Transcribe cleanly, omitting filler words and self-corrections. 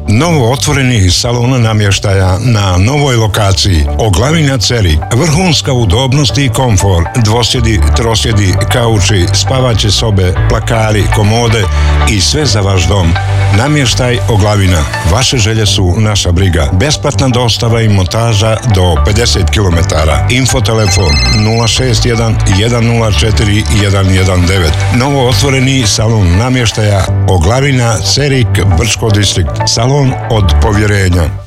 Novo otvoreni salon namještaja na novoj lokaciji Oglavina Cerik. Vrhunska udobnost i komfor, dvosjedi, trosjedi, kauči, spavaće sobe, plakari, komode i sve za vaš dom. Namještaj Oglavina. Vaše želje su naša briga. Besplatna dostava i montaža do 50 km. Infotelefon 061 104 119. Novo otvoreni salon namještaja Oglavina Cerik, Brčko distrikt. Salon od povjerenja.